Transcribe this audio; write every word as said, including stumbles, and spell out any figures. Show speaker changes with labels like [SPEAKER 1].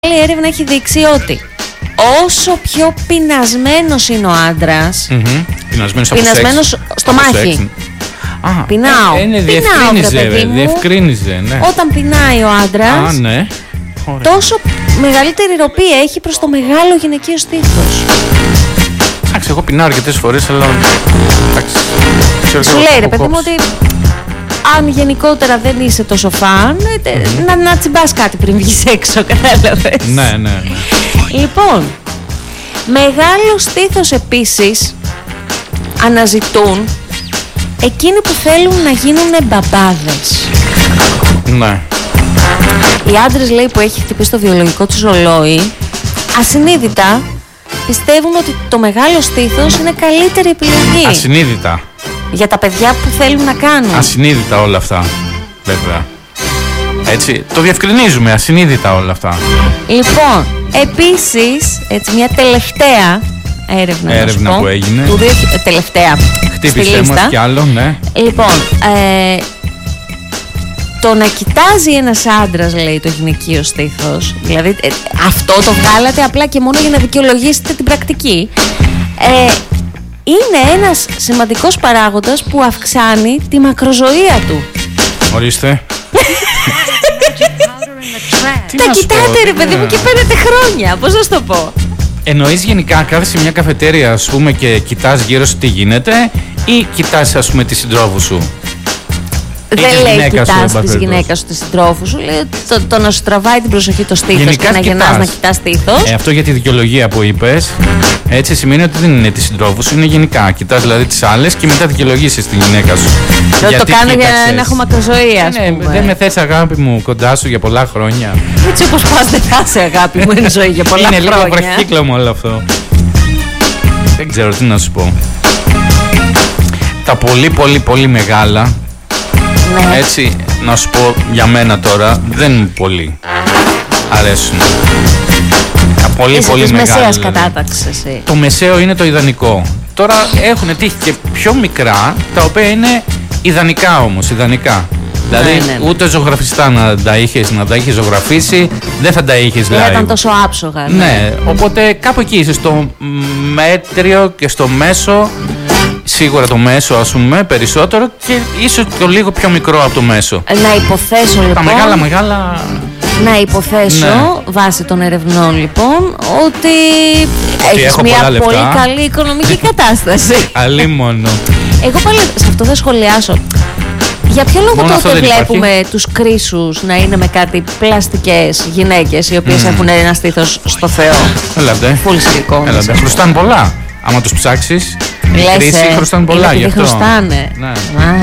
[SPEAKER 1] Άλλη έρευνα έχει δείξει ότι όσο πιο πεινασμένος είναι ο άντρας,
[SPEAKER 2] mm-hmm. πεινασμένος,
[SPEAKER 1] πεινασμένος στο μάχη.
[SPEAKER 2] Α,
[SPEAKER 1] πεινάω.
[SPEAKER 2] Ε, είναι
[SPEAKER 1] πεινάω,
[SPEAKER 2] διευκρίνιζε,
[SPEAKER 1] παιδί μου.
[SPEAKER 2] διευκρίνιζε, ναι.
[SPEAKER 1] Όταν πεινάει ο άντρας,
[SPEAKER 2] Α, ναι.
[SPEAKER 1] τόσο μεγαλύτερη ροπή έχει προς το μεγάλο γυναικείο στήθος.
[SPEAKER 2] Εντάξει, εγώ πεινάω αρκετές φορές, αλλά εντάξει.
[SPEAKER 1] Σου λέει ρε παιδί μου ότι αν γενικότερα δεν είσαι τόσο φαν, mm-hmm. να, να τσιμπάς κάτι πριν βγεις έξω, κατάλαβες.
[SPEAKER 2] Ναι, ναι, ναι.
[SPEAKER 1] Λοιπόν, μεγάλο στήθος επίσης αναζητούν εκείνοι που θέλουν να γίνουν μπαμπάδες.
[SPEAKER 2] Ναι.
[SPEAKER 1] Οι άντρες, λέει, που έχει χτυπήσει το βιολογικό του ρολόι, ασυνείδητα πιστεύουν ότι το μεγάλο στήθος είναι καλύτερη επιλογή.
[SPEAKER 2] Ασυνείδητα.
[SPEAKER 1] Για τα παιδιά που θέλουν να κάνουν.
[SPEAKER 2] Ασυνείδητα όλα αυτά, βέβαια. Έτσι, το διευκρινίζουμε, ασυνείδητα όλα αυτά.
[SPEAKER 1] Λοιπόν, επίσης, έτσι μια τελευταία έρευνα,
[SPEAKER 2] έρευνα που έγινε.
[SPEAKER 1] Του δύο, τελευταία.
[SPEAKER 2] Χτύπησε μας κι άλλο, ναι.
[SPEAKER 1] Λοιπόν, ε, το να κοιτάζει ένας άντρας, λέει, το γυναικείο στήθος, δηλαδή ε, αυτό το βγάλατε απλά και μόνο για να δικαιολογήσετε την πρακτική, ε, είναι ένας σημαντικός παράγοντας που αυξάνει τη μακροζωία του.
[SPEAKER 2] Ορίστε.
[SPEAKER 1] Τα κοιτάτε ρε παιδί μου και παίρνετε χρόνια, πώς να σου το πω.
[SPEAKER 2] Εννοείς γενικά κάθεσαι σε μια καφετέρια, ας πούμε, και κοιτάς γύρω σου τι γίνεται, ή κοιτάς, ας πούμε, τη συντρόφου σου?
[SPEAKER 1] Δεν λέει κοιτάς τη γυναίκα σου, τη συντρόφου σου. Λέει το, το να σου τραβάει την προσοχή το στήθος και να γεννάς να κοιτάς στήθος.
[SPEAKER 2] Ε, αυτό για τη δικαιολογία που είπες, έτσι σημαίνει ότι δεν είναι τη συντρόφου σου, είναι γενικά. Κοιτάς δηλαδή τις άλλες και μετά δικαιολογήσεις τη γυναίκα σου.
[SPEAKER 1] Δεν το κάνω για να έχω μακροζωία, ας
[SPEAKER 2] ναι,
[SPEAKER 1] πούμε.
[SPEAKER 2] Δεν με θες, αγάπη μου, κοντά σου για πολλά χρόνια.
[SPEAKER 1] Έτσι όπως πας δεν θα είσαι, αγάπη μου, είναι ζωή για πολλά
[SPEAKER 2] είναι
[SPEAKER 1] χρόνια.
[SPEAKER 2] Είναι λίγο βραχύκλωμο όλο αυτό. Δεν ξέρω τι να σου πω. Τα πολύ πολύ πολύ μεγάλα, ναι. Έτσι, να σου πω για μένα τώρα, δεν είναι πολύ. Αρέσουν. Τα πολύ
[SPEAKER 1] είσαι
[SPEAKER 2] πολύ
[SPEAKER 1] της
[SPEAKER 2] μεγάλα.
[SPEAKER 1] Μεσαίας κατάταξης εσύ.
[SPEAKER 2] Το μεσαίο είναι το ιδανικό. Τώρα έχουν τύχει και πιο μικρά, τα οποία είναι ιδανικά όμως, ιδανικά. Δηλαδή, ναι, ναι, ναι. ούτε ζωγραφιστά να τα είχες, να τα είχες ζωγραφίσει, δεν θα τα είχες live.
[SPEAKER 1] Δεν ήταν τόσο άψογα. Ναι.
[SPEAKER 2] ναι, οπότε κάπου εκεί είσαι, στο μέτριο και στο μέσο. Σίγουρα το μέσο, ας πούμε, περισσότερο, και ίσως το λίγο πιο μικρό από το μέσο.
[SPEAKER 1] Να υποθέσω λοιπόν.
[SPEAKER 2] Τα μεγάλα μεγάλα.
[SPEAKER 1] Να υποθέσω, ναι. βάσει των ερευνών λοιπόν, ότι, ότι έχεις μια πολύ καλή οικονομική κατάσταση.
[SPEAKER 2] Αλίμονο.
[SPEAKER 1] Εγώ πάλι σε αυτό θα σχολιάσω. Για ποιο λόγο μόνο τότε βλέπουμε υπάρχει? Τους κρίσους να είναι με κάτι πλαστικές γυναίκες οι οποίες mm. έχουν ένα στήθος στο Θεό.
[SPEAKER 2] Έλατε.
[SPEAKER 1] Φουλ σιλικόνης.
[SPEAKER 2] Έλατε. Χρωστάνε πολλά. Άμα τους ψάξεις, οι κρίσεις χρωστάνε πολλά.
[SPEAKER 1] Είναι γιατί χρωστάνε.
[SPEAKER 2] Ναι.